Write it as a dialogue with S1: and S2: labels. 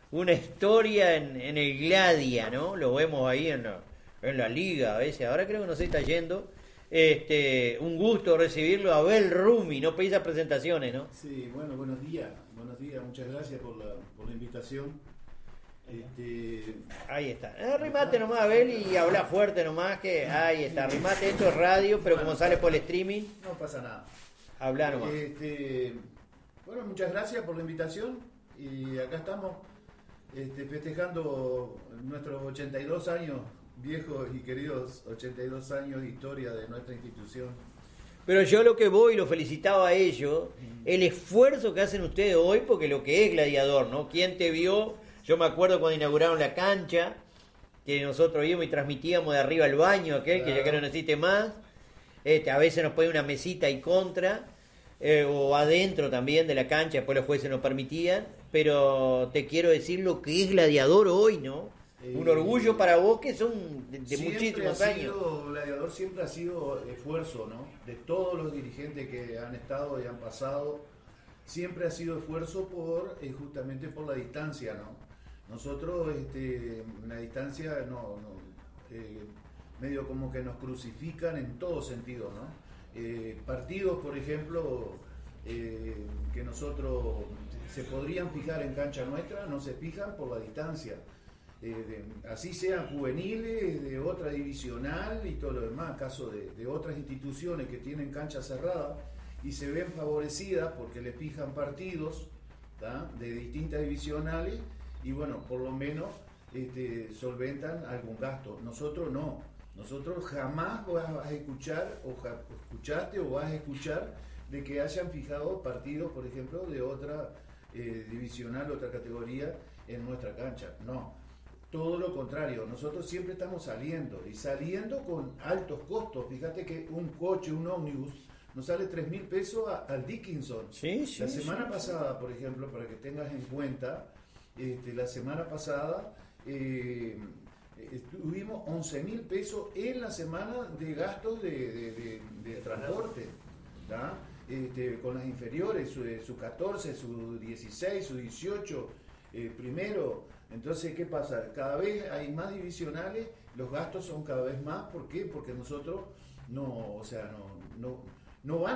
S1: una historia en el Gladia, ¿no? Lo vemos ahí en la liga a veces. Ahora creo que no se está yendo. Un gusto recibirlo a Abel Rumi, no pedís esas presentaciones, ¿no?
S2: Sí, bueno, buenos días, muchas gracias por la invitación.
S1: Ahí está. Arrimate nomás, Abel, y habla fuerte nomás, que ahí está. Arrimate, esto es radio, pero como sale por el streaming,
S2: no pasa nada.
S1: Habla nomás.
S2: Bueno, muchas gracias por la invitación y acá estamos festejando nuestros 82 años, viejos y queridos 82 años de historia de nuestra institución.
S1: Pero yo lo que voy, lo felicitaba a ellos, el esfuerzo que hacen ustedes hoy, porque lo que es Gladiador, ¿no? ¿Quién te vio? Yo me acuerdo cuando inauguraron la cancha, que nosotros íbamos y transmitíamos de arriba al baño, aquel, claro, que ya que no necesite más. A veces nos ponen una mesita y contra, o adentro también de la cancha, después los jueces nos permitían. Pero te quiero decir lo que es Gladiador hoy, ¿no? Un orgullo para vos, que son de muchísimos años.
S2: Gladiador siempre ha sido esfuerzo, ¿no? De todos los dirigentes que han estado y han pasado, siempre ha sido esfuerzo justamente por la distancia, ¿no? Nosotros, la distancia, medio como que nos crucifican en todo sentido, ¿no? Partidos, por ejemplo, que nosotros se podrían fijar en cancha nuestra, no se fijan por la distancia. Así sean juveniles, de otra divisional y todo lo demás, caso de otras instituciones que tienen cancha cerrada y se ven favorecidas porque les fijan partidos, ¿tá?, de distintas divisionales y bueno, por lo menos solventan algún gasto. Nosotros no, nosotros jamás vas a escuchar o escuchaste o vas a escuchar de que hayan fijado partidos, por ejemplo, de otra divisional, otra categoría en nuestra cancha, no. Todo lo contrario, nosotros siempre estamos saliendo y saliendo con altos costos. Fíjate que un coche, un ómnibus, nos sale 3.000 pesos al Dickinson.
S1: Sí,
S2: la semana pasada, por ejemplo, para que tengas en cuenta, la semana pasada tuvimos 11.000 pesos en la semana de gastos de transporte, ¿tá? Con las inferiores, su 14, su 16, su 18, primero. Entonces, ¿qué pasa? Cada vez hay más divisionales, los gastos son cada vez más. ¿Por qué? Porque nosotros no van